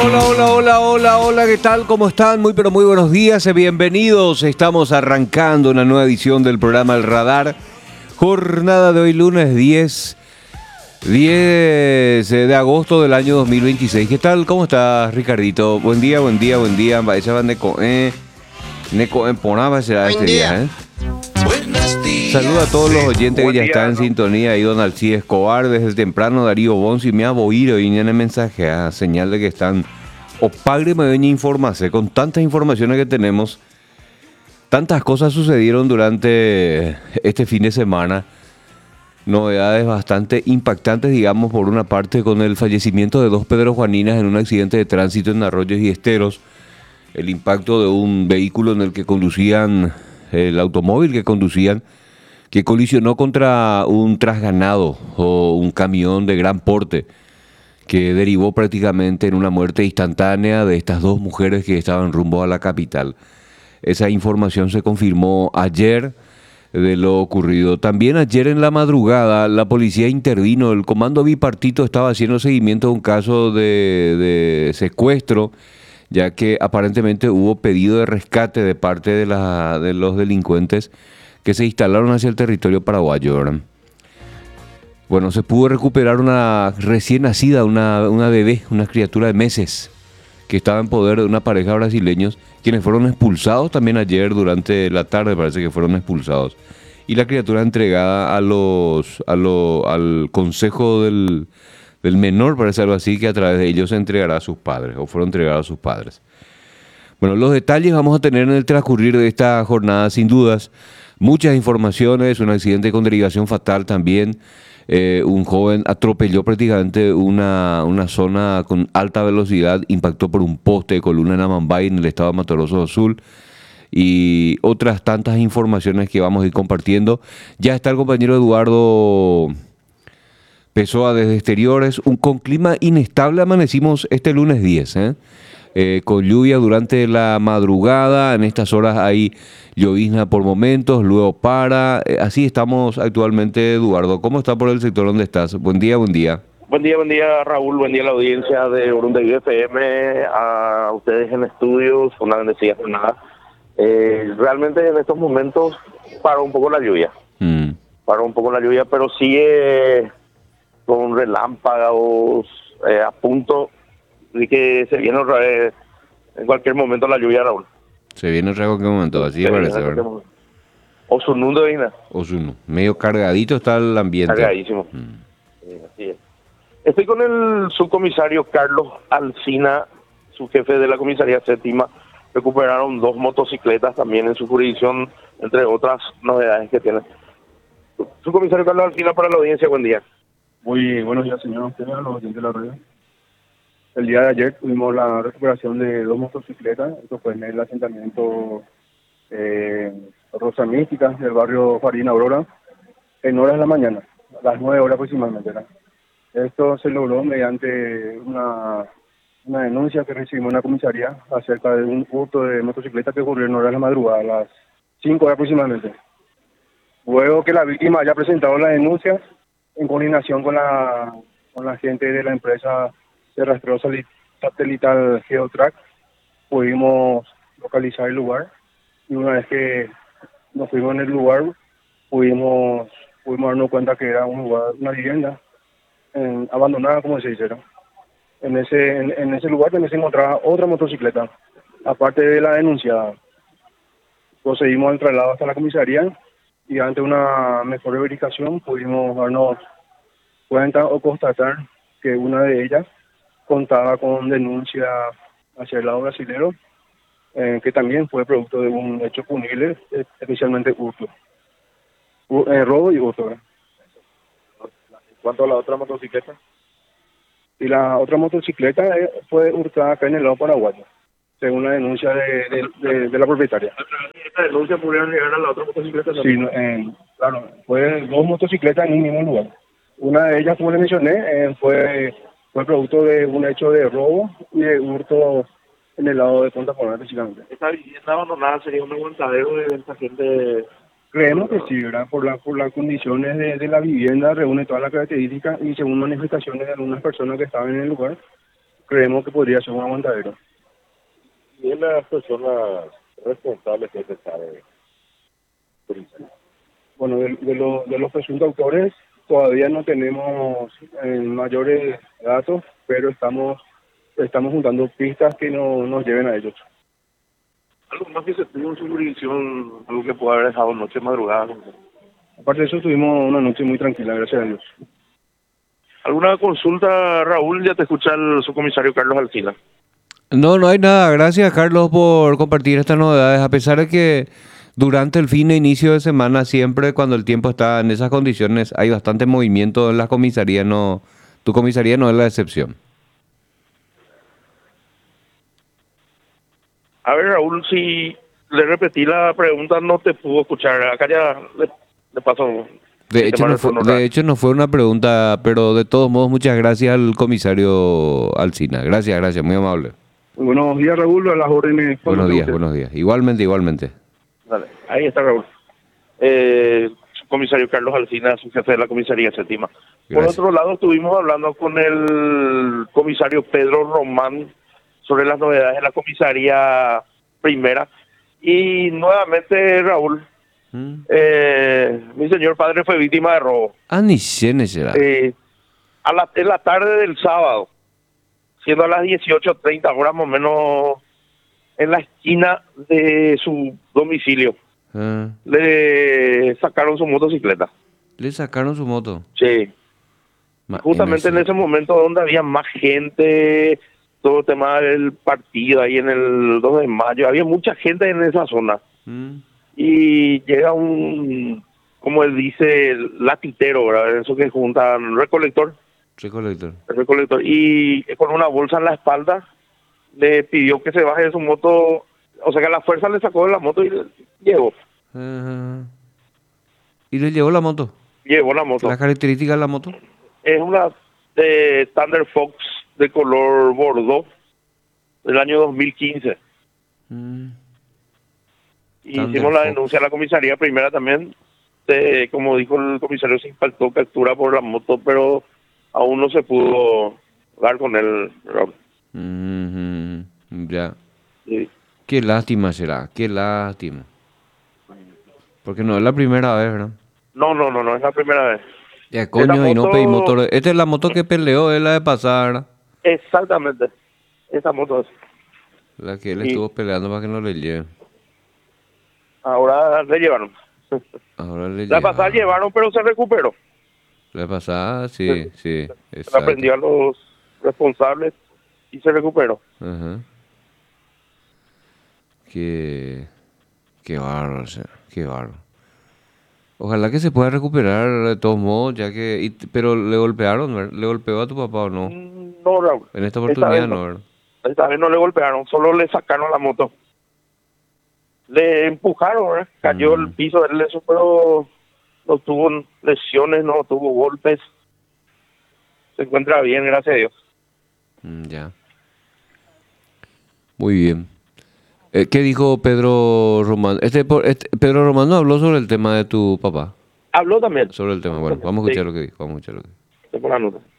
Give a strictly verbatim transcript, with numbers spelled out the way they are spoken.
hola, hola, hola, hola, hola, ¿qué tal? ¿Cómo están? Muy, pero muy buenos días, eh, bienvenidos. Estamos arrancando una nueva edición del programa El Radar. Jornada de hoy, lunes diez, diez de agosto del año dos mil veintiséis. ¿Qué tal? ¿Cómo estás, Ricardito? Buen día, buen día, buen día. Esa va Neco, eh, Neco Emponaba será este día, ¿eh? Saludo a todos los oyentes que ya están en sintonía. Ahí Don Alcides Escobar, desde temprano Darío Bonzi, me ha oído y en el mensaje a señal de que están o padre me ven informarse con tantas informaciones que tenemos. Tantas cosas sucedieron durante este fin de semana. Novedades bastante impactantes, digamos, por una parte con el fallecimiento de dos Pedro Juaninas en un accidente de tránsito en Arroyos y Esteros. El impacto de un vehículo en el que conducían, el automóvil que conducían, que colisionó contra un trasganado o un camión de gran porte, que derivó prácticamente en una muerte instantánea de estas dos mujeres que estaban rumbo a la capital. Esa información se confirmó ayer de lo ocurrido. También ayer en la madrugada la policía intervino, el comando bipartito estaba haciendo seguimiento de un caso de, de secuestro, ya que aparentemente hubo pedido de rescate de parte de, la, de los delincuentes que se instalaron hacia el territorio paraguayo, ¿verdad? Bueno, se pudo recuperar una recién nacida, una, una bebé, una criatura de meses, que estaba en poder de una pareja de brasileños, quienes fueron expulsados también ayer durante la tarde, parece que fueron expulsados. Y la criatura entregada a los, a lo, al consejo del, del menor, parece algo así, que a través de ellos se entregará a sus padres, o fueron entregados a sus padres. Bueno, los detalles vamos a tener en el transcurrir de esta jornada, sin dudas. Muchas informaciones, un accidente con derivación fatal también. Eh, un joven atropelló prácticamente una, una zona con alta velocidad, impactó por un poste de columna en Amambay, en el estado de Mato Grosso do Sul, y otras tantas informaciones que vamos a ir compartiendo. Ya está el compañero Eduardo Pessoa desde Exteriores. Un, con clima inestable amanecimos este lunes diez, ¿eh? Eh, con lluvia durante la madrugada. En estas horas hay llovizna por momentos, luego para. Eh, así estamos actualmente, Eduardo. ¿Cómo está por el sector donde estás? Buen día, buen día. Buen día, buen día, Raúl. Buen día a la audiencia de Urunday F M, a ustedes en estudios. Una bendecida jornada. Eh, realmente en estos momentos paró un poco la lluvia. Mm. Paró un poco la lluvia, pero sigue con relámpagos eh, a punto de que se viene otra vez en cualquier momento la lluvia, Raúl. Se viene otra vez en cualquier momento, así se parece, ¿verdad? Osunú de Vina. Osunú. Medio cargadito está el ambiente. Cargadísimo. Mm. Sí, así es. Estoy con el subcomisario Carlos Alsina, su jefe de la comisaría séptima. Recuperaron dos motocicletas también en su jurisdicción, entre otras novedades que tiene. Subcomisario Carlos Alsina, para la audiencia, buen día. Muy buenos días, señor, a ustedes, a los oyentes de la radio. El día de ayer tuvimos la recuperación de dos motocicletas. Esto fue en el asentamiento eh, Rosa Mística del barrio Farina Aurora, en horas de la mañana, a las nueve horas aproximadamente, ¿verdad? Esto se logró mediante una, una denuncia que recibimos en la comisaría acerca de un hurto de motocicleta que ocurrió en horas de la madrugada, a las cinco horas aproximadamente. Luego que la víctima haya presentado la denuncia, en coordinación con la, con la gente de la empresa de rastreo satelital Geotrack, pudimos localizar el lugar, y una vez que nos fuimos en el lugar, pudimos, pudimos darnos cuenta que era un lugar, una vivienda en, abandonada, como se dice, ¿no? En ese, en, en ese lugar también se encontraba otra motocicleta, aparte de la denunciada. Procedimos al traslado hasta la comisaría, y ante una mejor verificación pudimos darnos cuenta o constatar que una de ellas contaba con denuncia hacia el lado brasilero, eh, que también fue producto de un hecho punible, eh, especialmente hurto, uh, eh, robo y hurto. ¿eh? ¿Cuánto a la otra motocicleta? Y la otra motocicleta eh, fue hurtada acá en el lado paraguayo, según la denuncia de, de, de, de la propietaria. ¿A través de esta denuncia pudieron llegar a la otra motocicleta? Sí, eh, claro, fue dos motocicletas en un mismo lugar. Una de ellas, como le mencioné, eh, fue, fue producto de un hecho de robo y de hurto en el lado de Punta Polar, básicamente. ¿Esta vivienda abandonada sería un aguantadero de esta gente? Creemos que sí, ¿verdad? Por, la, por las condiciones de, de la vivienda, reúne todas las características, y según manifestaciones de algunas personas que estaban en el lugar, creemos que podría ser un aguantadero. ¿Y es las personas responsables que se sabe? Bueno, de, de, lo, de los presuntos autores todavía no tenemos eh, mayores datos, pero estamos estamos juntando pistas que no, nos lleven a ellos. Algo más que se tuvo en su jurisdicción, algo que puede haber dejado noche madrugada. Aparte de eso, tuvimos una noche muy tranquila, gracias a Dios. ¿Alguna consulta, Raúl? Ya te escucha el subcomisario Carlos Alcina. No, no hay nada. Gracias, Carlos, por compartir estas novedades. A pesar de que durante el fin de inicio de semana, siempre cuando el tiempo está en esas condiciones, hay bastante movimiento en las comisarías. No, tu comisaría no es la excepción. A ver, Raúl, si le repetí la pregunta, no te pudo escuchar. Acá ya le, le paso. De hecho, no fue, de hecho, no fue una pregunta, pero de todos modos, muchas gracias al comisario Alcina. Gracias, gracias, muy amable. Buenos días, Raúl, a las órdenes. Buenos días, buenos días. Igualmente, igualmente. Dale, ahí está Raúl. Eh, comisario Carlos Alcina, su jefe de la comisaría séptima. Por otro lado, estuvimos hablando con el comisario Pedro Román sobre las novedades de la comisaría primera. Y nuevamente, Raúl, ¿Mm? eh, mi señor padre fue víctima de robo. Ah, ni sé, será. Eh, a la, en la tarde del sábado, siendo a las dieciocho treinta horas más o menos, en la esquina de su domicilio, ah. le sacaron su motocicleta. ¿Le sacaron su moto? Sí. Ma Justamente en ese momento donde había más gente, todo el tema del partido ahí en el dos de mayo, había mucha gente en esa zona. Mm. Y llega un, como él dice, el latitero, ¿verdad? Eso que juntan, recolector. Recolector. El recolector. Y con una bolsa en la espalda, le pidió que se baje de su moto, o sea que a la fuerza le sacó de la moto y le llevó. Uh-huh. ¿Y le llevó la moto? Llevó la moto. ¿La característica de la moto? Es una eh, Thunder Fox de color bordeaux del año dos mil quince. Mm. Y Thunder hicimos la Fox. Denuncia a la comisaría primera también. De, como dijo el comisario, se impactó captura por la moto, pero aún no se pudo dar con él. Mm-hmm. Ya. Sí. Qué lástima será, qué lástima. Porque no es la primera vez, ¿verdad? No, no, no, no es la primera vez. Ya, coño, Esta y moto... no pedimos motor. Esta es la moto que peleó, es la de pasar, ¿verdad? Exactamente. Esa moto es. La que él sí. estuvo peleando para que no le lleven. Ahora le llevaron. Ahora le la pasada llevaron, pero se recuperó. La pasada, sí, sí. sí se aprendió a los responsables y se recuperó. Ajá. Qué, qué bárbaro, o sea, qué bárbaro. Ojalá que se pueda recuperar de todos modos, ya que... Y, pero le golpearon, ¿verdad? ¿Le golpeó a tu papá o no? No, Raúl. En esta oportunidad esta no, ¿verdad? Esta vez no le golpearon, solo le sacaron la moto. Le empujaron, ¿verdad? Cayó mm. el piso del leso, pero no tuvo lesiones, no tuvo golpes. Se encuentra bien, gracias a Dios. Mm, ya. Muy bien. Eh, ¿Qué dijo Pedro Román? Este, este, Pedro Román no habló sobre el tema de tu papá. Habló también. Sobre el tema, bueno, vamos a escuchar sí. lo que dijo. Vamos a escuchar lo que dijo. Por la nota.